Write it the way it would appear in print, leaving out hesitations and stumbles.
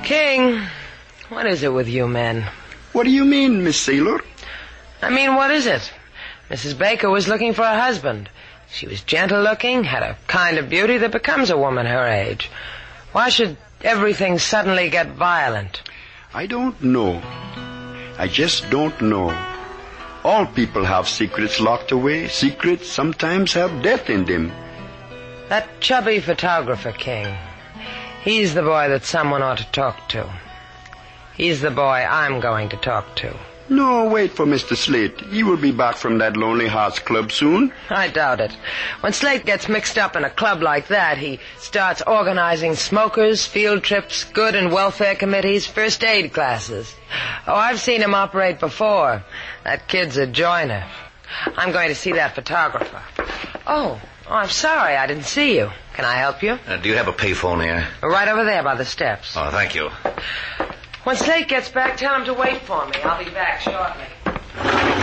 King, what is it with you men? What do you mean, Miss Sailor? I mean, what is it? Mrs. Baker was looking for a husband. She was gentle-looking, had a kind of beauty that becomes a woman her age. Why should everything suddenly get violent? I don't know. I just don't know. All people have secrets locked away. Secrets sometimes have death in them. That chubby photographer, King. He's the boy that someone ought to talk to. He's the boy I'm going to talk to. No, wait for Mr. Slate. He will be back from that Lonely Hearts Club soon. I doubt it. When Slate gets mixed up in a club like that, he starts organizing smokers, field trips, good and welfare committees, first aid classes. Oh, I've seen him operate before. That kid's a joiner. I'm going to see that photographer. Oh, I'm sorry. I didn't see you. Can I help you? Do you have a payphone here? Right over there by the steps. Oh, thank you. When Slate gets back, tell him to wait for me. I'll be back shortly.